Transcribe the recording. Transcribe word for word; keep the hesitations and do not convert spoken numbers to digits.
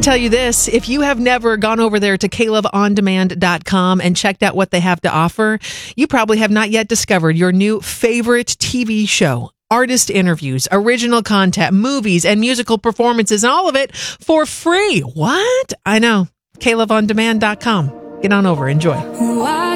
tell you this, if you have never gone over there to K Love On Demand dot com and checked out what they have to offer, you probably have not yet discovered your new favorite T V show. Artist interviews, original content, movies, and musical performances, and all of it for free. What? I know. K Love On Demand dot com. Get on over. Enjoy.